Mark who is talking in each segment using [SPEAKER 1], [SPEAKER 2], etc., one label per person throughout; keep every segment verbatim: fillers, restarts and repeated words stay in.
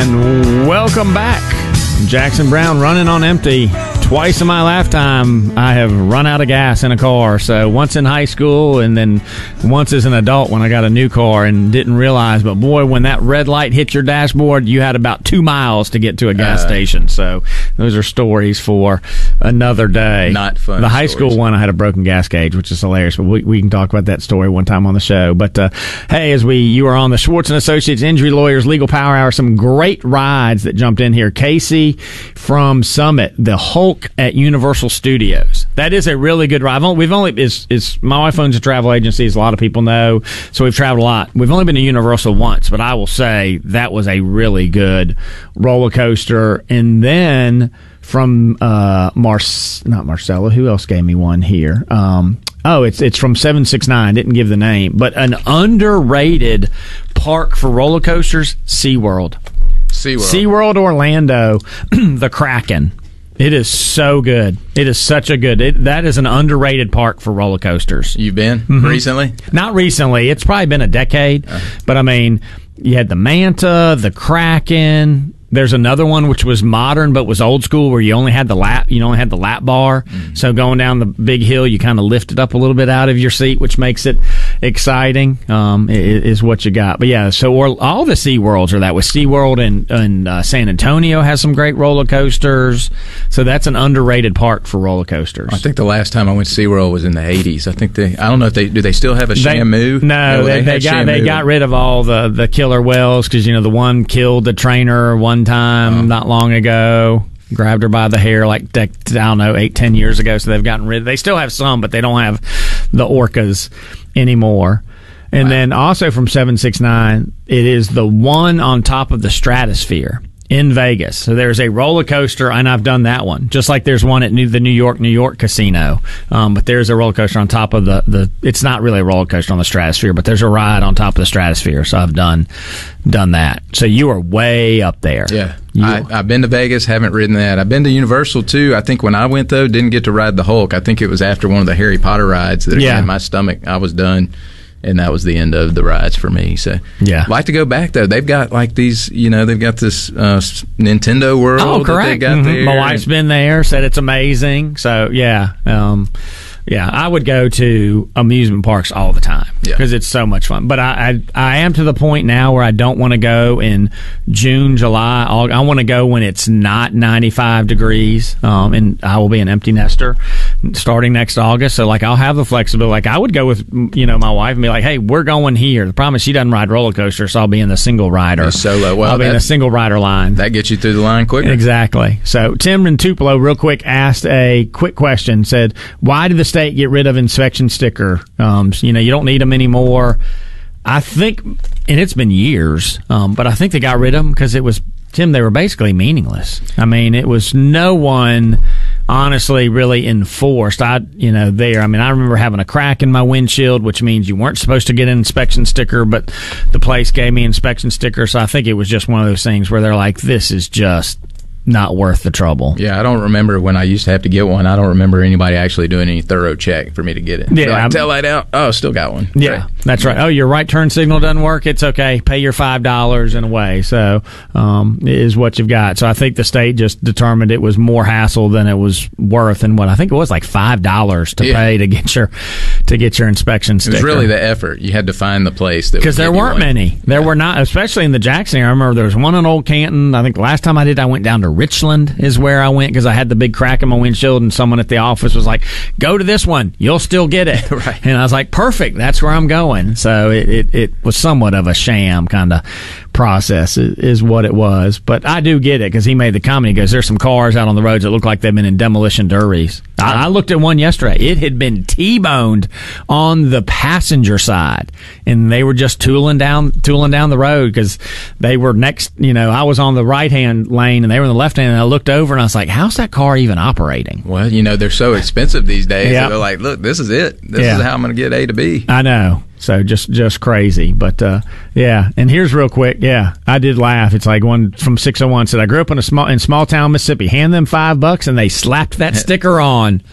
[SPEAKER 1] And welcome back. Jackson Brown running on empty. Twice in my lifetime, I have run out of gas in a car. So once in high school and then once as an adult when I got a new car and didn't realize. But, boy, when that red light hit your dashboard, you had about two miles to get to a gas uh, station. So those are stories for another day.
[SPEAKER 2] Not fun.
[SPEAKER 1] The high
[SPEAKER 2] stories.
[SPEAKER 1] school one, I had a broken gas gauge, which is hilarious. But we, we can talk about that story one time on the show. But, uh, hey, as we you are on the Schwartz and Associates Injury Lawyers Legal Power Hour, some great rides that jumped in here. Casey from Summit, the Hulk at Universal Studios. That is a really good ride. I've only, we've only is is my wife owns a travel agency, as a lot of people know, so we've traveled a lot. We've only been to Universal once, but I will say that was a really good roller coaster. And then from uh, Mar not Marcella, who else gave me one here? Um, oh, it's it's from seven six nine. Didn't give the name, but an underrated park for roller coasters, SeaWorld.
[SPEAKER 2] SeaWorld.
[SPEAKER 1] SeaWorld Orlando, the Kraken. It is so good. It is such a good. It, that is an underrated park for roller coasters.
[SPEAKER 2] You've been
[SPEAKER 1] mm-hmm.
[SPEAKER 2] recently?
[SPEAKER 1] Not recently. It's probably been a decade. Uh. But I mean, you had the Manta, the Kraken. There's another one which was modern but was old school, where you only had the lap. You only had the lap bar. Mm. So going down the big hill, you kind of lift it up a little bit out of your seat, which makes it exciting. Um, is what you got. But yeah, so or, all the SeaWorlds are that. With SeaWorld and and uh, San Antonio has some great roller coasters. So that's an underrated park for roller coasters.
[SPEAKER 2] I think the last time I went to SeaWorld was in the eighties. I think they. I don't know if they do. They still have a
[SPEAKER 1] they,
[SPEAKER 2] Shamu?
[SPEAKER 1] No,
[SPEAKER 2] no
[SPEAKER 1] they, they, they got
[SPEAKER 2] Shamu.
[SPEAKER 1] they got rid of all the the killer whales because you know the one killed the trainer one time oh. not long ago. Grabbed her by the hair like I don't know eight ten years ago. So they've gotten rid. They still have some, but they don't have the orcas anymore. And wow. then also from seven six nine, it is the one on top of the Stratosphere in Vegas. So there's a roller coaster, and I've done that one. Just like there's one at New, the New York, New York Casino. Um, but there's a roller coaster on top of the, the, it's not really a roller coaster on the Stratosphere, but there's a ride on top of the Stratosphere. So I've done, done that. So you are way up there.
[SPEAKER 2] Yeah. I, I've been to Vegas, haven't ridden that. I've been to Universal, too. I think when I went, though, didn't get to ride the Hulk. I think it was after one of the Harry Potter rides that
[SPEAKER 1] yeah.
[SPEAKER 2] in my stomach. I was done. And that was the end of the rides for me. So,
[SPEAKER 1] yeah,
[SPEAKER 2] I'd like to go back though. They've got like these, you know, they've got this uh, Nintendo World.
[SPEAKER 1] Oh, correct.
[SPEAKER 2] That they got
[SPEAKER 1] mm-hmm.
[SPEAKER 2] there.
[SPEAKER 1] My wife's been there, said it's amazing. So, yeah, um, yeah, I would go to amusement parks all the time because yeah. it's so much fun. But I, I, I am to the point now where I don't want to go in June, July. August. I want to go when it's not ninety-five degrees, um, and I will be an empty nester starting next August. So, like, I'll have the flexibility. Like, I would go with, you know, my wife and be like, hey, we're going here. The problem is she doesn't ride roller coasters, so I'll be in the single rider.
[SPEAKER 2] Solo. Well,
[SPEAKER 1] I'll be in a single rider line.
[SPEAKER 2] That gets you through the line quicker.
[SPEAKER 1] Exactly. So, Tim in Tupelo, real quick, asked a quick question. Said, why did the state get rid of inspection sticker? Um, you know, you don't need them anymore. I think, and it's been years, um, but I think they got rid of them because it was, Tim, they were basically meaningless. I mean, it was no one honestly really enforced. I, you know, there, I mean, I remember having a crack in my windshield, which means you weren't supposed to get an inspection sticker, but the place gave me an inspection sticker. So I think it was just one of those things where they're like, this is just not worth the trouble.
[SPEAKER 2] Yeah, I don't remember when I used to have to get one. I don't remember anybody actually doing any thorough check for me to get it.
[SPEAKER 1] Yeah,
[SPEAKER 2] so like, tail light out. Oh, still got one.
[SPEAKER 1] Yeah, right. That's right. Oh, your right turn signal doesn't work. It's okay. Pay your five dollars and away. So, um, is what you've got. So I think the state just determined it was more hassle than it was worth, and what I think it was like five dollars to yeah. pay to get your to get your inspection sticker.
[SPEAKER 2] It was really the effort. You had to find the place that
[SPEAKER 1] because there weren't many. There
[SPEAKER 2] yeah.
[SPEAKER 1] were not, especially in the Jackson area. I remember there was one in Old Canton. I think the last time I did, I went down to Richland is where I went because I had the big crack in my windshield, and someone at the office was like, go to this one, you'll still get it.
[SPEAKER 2] Right.
[SPEAKER 1] And I was like, perfect, that's where I'm going. So it, it, it was somewhat of a sham kind of process is what it was. But I do get it because he made the comment. He goes, there's some cars out on the roads that look like they've been in demolition derbies. I, I looked at one yesterday. It had been T-boned on the passenger side, and they were just tooling down tooling down the road because they were next, you know, I was on the right-hand lane, and they were in the left-hand, and I looked over, and I was like, how's that car even operating?
[SPEAKER 2] Well, you know, they're so expensive these days.
[SPEAKER 1] Yep.
[SPEAKER 2] They're like, look, this is it. This
[SPEAKER 1] yeah.
[SPEAKER 2] is how I'm going to get A to B.
[SPEAKER 1] I know. So just just crazy. But, uh, yeah. And here's real quick. Yeah, I did laugh. It's like one from six oh one said, I grew up in a small in small town Mississippi. Hand them five bucks, and they slapped that sticker on.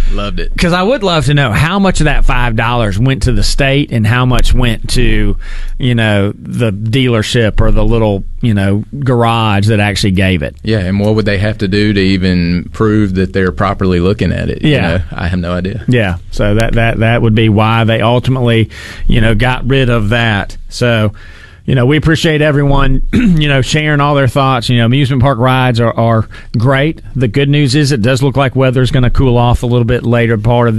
[SPEAKER 2] Loved it.
[SPEAKER 1] Because I would love to know how much of that five dollars went to the state and how much went to, you know, the dealership or the little, you know, garage that actually gave it.
[SPEAKER 2] Yeah, and what would they have to do to even prove that they're properly looking at it?
[SPEAKER 1] Yeah.
[SPEAKER 2] You know, I have no idea.
[SPEAKER 1] Yeah, so that, that, that would be why they ultimately, you know, got rid of that. So, you know, we appreciate everyone, you know, sharing all their thoughts. You know, amusement park rides are, are great. The good news is it does look like weather's going to cool off a little bit later part of